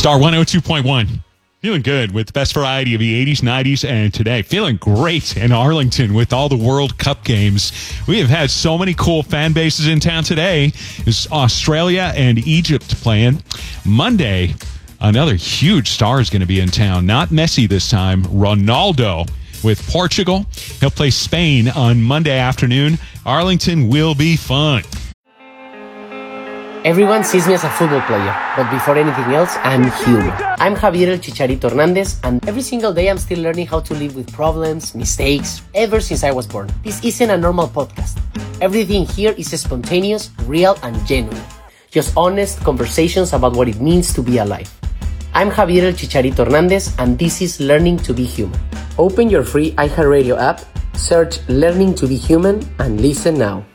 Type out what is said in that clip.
Star 102.1. Feeling good with the best variety of the 80s, 90s, and today. Feeling great in Arlington with all the World Cup games. We have had so many cool fan bases in town today. It's Australia and Egypt playing. Monday, another huge star is going to be in town. Not Messi this time. Ronaldo with Portugal. He'll play Spain on Monday afternoon. Arlington will be fun. Everyone sees me as a football player, but before anything else, I'm human. I'm Javier El Chicharito Hernandez, and every single day I'm still learning how to live with problems, mistakes, ever since I was born. This isn't a normal podcast. Everything here is spontaneous, real, and genuine. Just honest conversations about what it means to be alive. I'm Javier El Chicharito Hernandez, and this is Learning to be Human. Open your free iHeartRadio app, search Learning to be Human, and listen now.